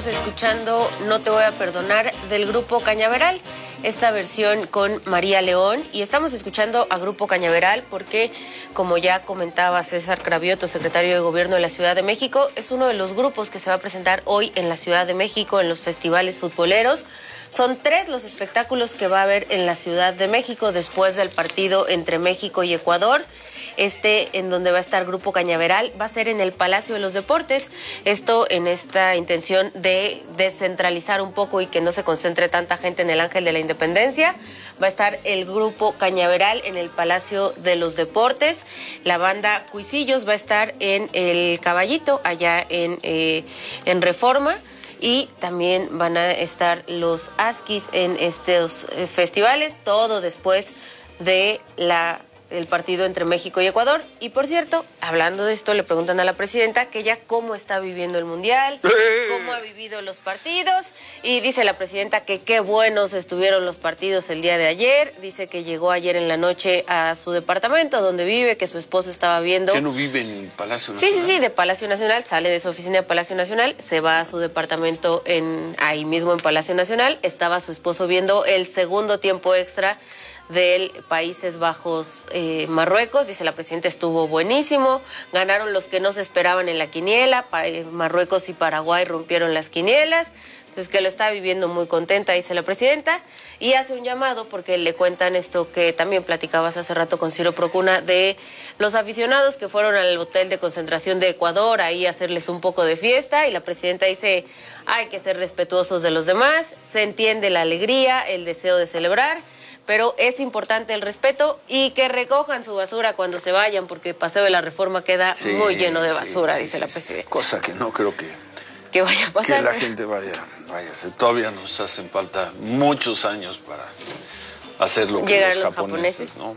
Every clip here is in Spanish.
Estamos escuchando No te voy a perdonar del Grupo Cañaveral, esta versión con María León, y estamos escuchando a Grupo Cañaveral porque, como ya comentaba César Cravioto, secretario de Gobierno de la Ciudad de México, es uno de los grupos que se va a presentar hoy en la Ciudad de México en los festivales futboleros. Son 3 los espectáculos que va a haber en la Ciudad de México después del partido entre México y Ecuador. En donde va a estar Grupo Cañaveral, va a ser en el Palacio de los Deportes. Esto en esta intención de descentralizar un poco y que no se concentre tanta gente en el Ángel de la Independencia. Va a estar el Grupo Cañaveral en el Palacio de los Deportes. La banda Cuisillos va a estar en el Caballito, allá en Reforma. Y también van a estar los Asquis en estos festivales, todo después de el partido entre México y Ecuador. Y por cierto, hablando de esto, le preguntan a la presidenta que ella cómo está viviendo el Mundial, cómo ha vivido los partidos, y dice la presidenta que qué buenos estuvieron los partidos el día de ayer. Dice que llegó ayer en la noche a su departamento donde vive, que su esposo estaba viendo. ¿Que no vive en Palacio Nacional? Sí, de Palacio Nacional, sale de su oficina de Palacio Nacional, se va a su departamento ahí mismo en Palacio Nacional. Estaba su esposo viendo el segundo tiempo extra del Países Bajos Marruecos. Dice la presidenta, estuvo buenísimo, ganaron los que no se esperaban en la quiniela, Marruecos y Paraguay rompieron las quinielas, entonces que lo está viviendo muy contenta, dice la presidenta, y hace un llamado porque le cuentan esto que también platicabas hace rato con Ciro Procuna, de los aficionados que fueron al hotel de concentración de Ecuador, ahí a hacerles un poco de fiesta, y la presidenta dice, hay que ser respetuosos de los demás, se entiende la alegría, el deseo de celebrar, pero es importante el respeto y que recojan su basura cuando se vayan, porque Paseo de la Reforma queda muy lleno de basura, dice la presidenta. Cosa que no creo que vaya a pasar. Que la gente vaya. Todavía nos hacen falta muchos años para hacer lo que llegar los japoneses, ¿no?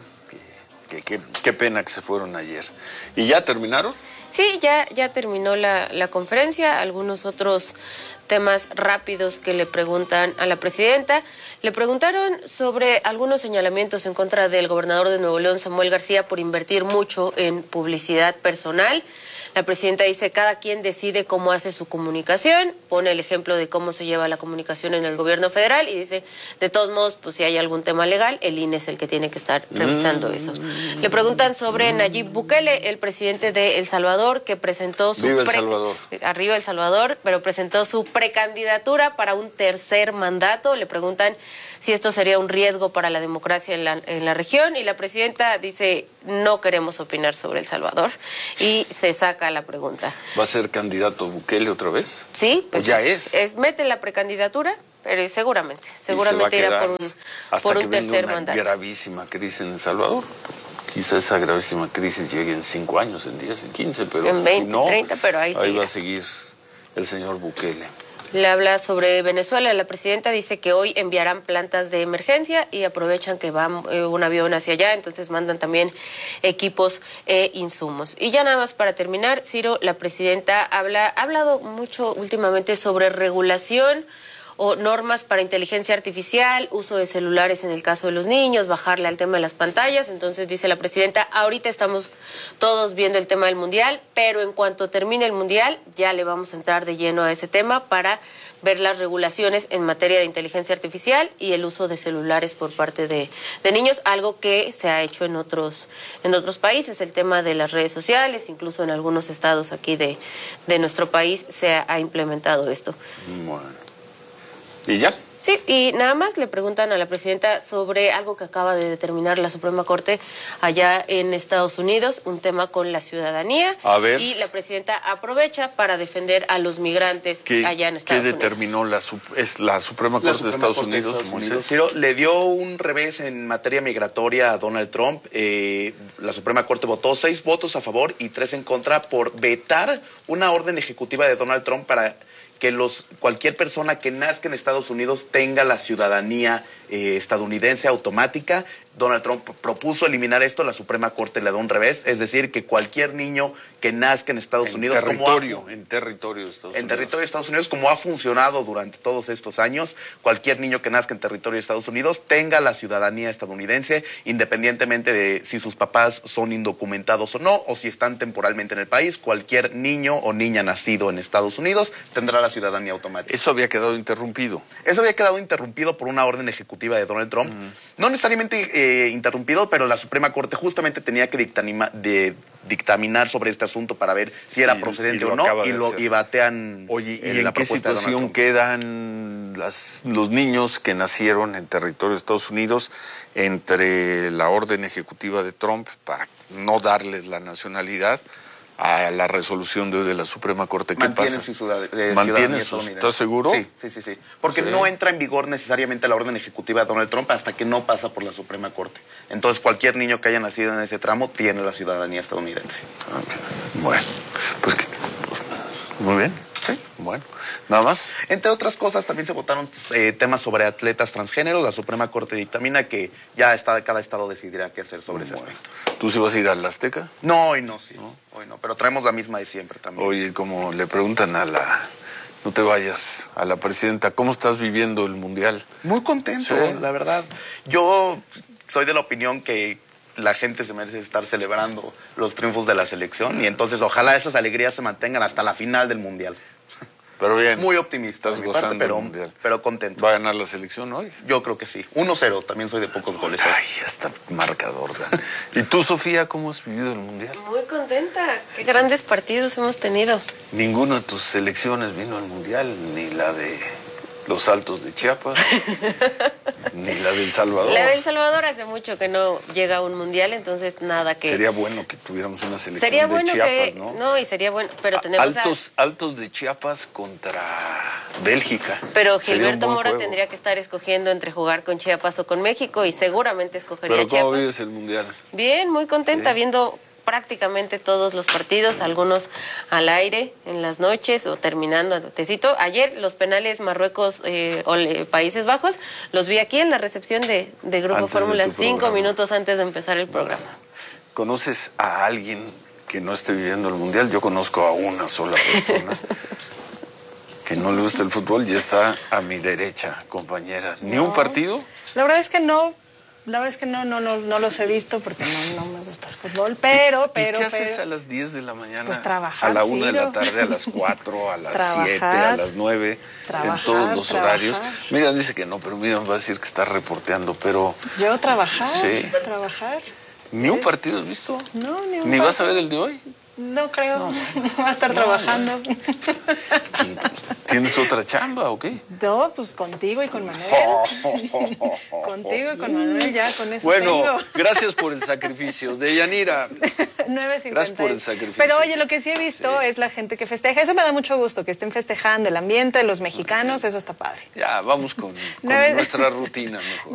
Qué pena que se fueron ayer. ¿Y ya terminaron? Sí, ya terminó la conferencia. Algunos otros temas rápidos que le preguntan a la presidenta. Le preguntaron sobre algunos señalamientos en contra del gobernador de Nuevo León, Samuel García, por invertir mucho en publicidad personal. La presidenta dice, cada quien decide cómo hace su comunicación, pone el ejemplo de cómo se lleva la comunicación en el gobierno federal y dice, de todos modos, pues si hay algún tema legal, el INE es el que tiene que estar revisando eso. Le preguntan sobre Nayib Bukele, el presidente de El Salvador, que presentó su... ¡Viva El Salvador! Arriba El Salvador, pero presentó su precandidatura para un tercer mandato. Le preguntan si esto sería un riesgo para la democracia en la región, y la presidenta dice, no queremos opinar sobre El Salvador, y se saca la pregunta. ¿Va a ser candidato Bukele otra vez? Sí, pues ya es. Mete la precandidatura, pero seguramente irá por un tercer mandato. Gravísima crisis en El Salvador. Quizás esa gravísima crisis llegue en 5 años, en 10, en 15, pero en 20, si no, 30, pero ahí va a seguir el señor Bukele. Le habla sobre Venezuela. La presidenta dice que hoy enviarán plantas de emergencia y aprovechan que va un avión hacia allá, entonces mandan también equipos e insumos. Y ya nada más para terminar, Ciro, la presidenta ha hablado mucho últimamente sobre regulación o normas para inteligencia artificial, uso de celulares en el caso de los niños, bajarle al tema de las pantallas. Entonces dice la presidenta, ahorita estamos todos viendo el tema del Mundial, pero en cuanto termine el Mundial ya le vamos a entrar de lleno a ese tema para ver las regulaciones en materia de inteligencia artificial y el uso de celulares por parte de niños, algo que se ha hecho en otros países, el tema de las redes sociales, incluso en algunos estados aquí de nuestro país se ha implementado esto. Bueno. ¿Y ya? Sí, y nada más le preguntan a la presidenta sobre algo que acaba de determinar la Suprema Corte allá en Estados Unidos, un tema con la ciudadanía. A ver. Y la presidenta aprovecha para defender a los migrantes allá en Estados Unidos. ¿Qué determinó la Suprema Corte de Estados Unidos? Ciro, le dio un revés en materia migratoria a Donald Trump. La Suprema Corte votó 6 votos a favor y 3 en contra por vetar una orden ejecutiva de Donald Trump para que cualquier persona que nazca en Estados Unidos tenga la ciudadanía estadounidense automática. Donald Trump propuso eliminar esto, la Suprema Corte le da un revés, es decir, que cualquier niño que nazca en Estados Unidos... En territorio de Estados Unidos. En territorio de Estados Unidos, como ha funcionado durante todos estos años, cualquier niño que nazca en territorio de Estados Unidos tenga la ciudadanía estadounidense, independientemente de si sus papás son indocumentados o no, o si están temporalmente en el país, cualquier niño o niña nacido en Estados Unidos tendrá la ciudadanía automática. Eso había quedado interrumpido. Eso había quedado interrumpido por una orden ejecutiva de Donald Trump. No necesariamente interrumpido, pero la Suprema Corte justamente tenía que dictaminar sobre este asunto para ver si era procedente o no, y batean. Oye, ¿y en qué situación quedan los niños que nacieron en territorio de Estados Unidos entre la orden ejecutiva de Trump para no darles la nacionalidad a la resolución de la Suprema Corte? ¿Qué pasa? ¿Mantienen su ciudadanía? ¿Estás seguro? Sí. Porque no entra en vigor necesariamente la orden ejecutiva de Donald Trump hasta que no pasa por la Suprema Corte. Entonces, cualquier niño que haya nacido en ese tramo tiene la ciudadanía estadounidense. Bueno, pues muy bien. Sí, bueno, nada más. Entre otras cosas, también se votaron temas sobre atletas transgénero. La Suprema Corte dictamina que ya cada estado decidirá qué hacer sobre ese aspecto. ¿Tú sí vas a ir al Azteca? No, hoy no, hoy no, pero traemos la misma de siempre también. Oye, como le preguntan no te vayas, a la presidenta, ¿cómo estás viviendo el Mundial? Muy contento, la verdad. Yo soy de la opinión que la gente se merece estar celebrando los triunfos de la selección y entonces ojalá esas alegrías se mantengan hasta la final del Mundial. Pero bien. Muy optimista, estás gozando del Mundial, pero contento. ¿Va a ganar la selección hoy? Yo creo que sí. 1-0, también soy de pocos goles. Ay, ya está marcador. ¿Y tú, Sofía, cómo has vivido el Mundial? Muy contenta. Qué grandes partidos hemos tenido. Ninguna de tus selecciones vino al Mundial, ni la de los Altos de Chiapas, ni la del Salvador. La del Salvador hace mucho que no llega a un Mundial, entonces nada que... Sería bueno que tuviéramos una selección de Chiapas, ¿no? No, y sería bueno, pero tenemos... Altos de Chiapas contra Bélgica. Pero Gilberto Mora tendría que estar escogiendo entre jugar con Chiapas o con México y seguramente escogería Chiapas. ¿Pero cómo vives el Mundial? Bien, muy contenta, viendo prácticamente todos los partidos, algunos al aire en las noches o terminando tecito. Ayer los penales Marruecos Países Bajos los vi aquí en la recepción de Grupo Fórmula 5 minutos antes de empezar el programa. ¿Conoces a alguien que no esté viviendo el Mundial? Yo conozco a una sola persona que no le gusta el fútbol y está a mi derecha, compañera. ¿Ni un partido? La verdad es que no. La verdad es que no los he visto porque no me gusta el fútbol, pero... ¿Y qué haces a las 10 de la mañana? Pues trabajar, a la 1 de la tarde, a las 4, a las 7, a las 9, en todos los horarios. Miriam dice que no, pero Miriam va a decir que está reporteando, pero... ¿Yo trabajar? Sí. ¿Trabajar? ¿Ni un partido has visto? No, ni un ¿Ni vas a ver el de hoy? No creo, no va a estar trabajando. ¿Tienes otra chamba o qué? No, pues contigo y con Manuel. Contigo y con Manuel, ya con eso bueno, tengo. Gracias por el sacrificio. Deyanira. 9:50. Gracias por el sacrificio. Pero oye, lo que sí he visto es la gente que festeja. Eso me da mucho gusto, que estén festejando el ambiente de los mexicanos, eso está padre. Ya, vamos con nuestra rutina mejor.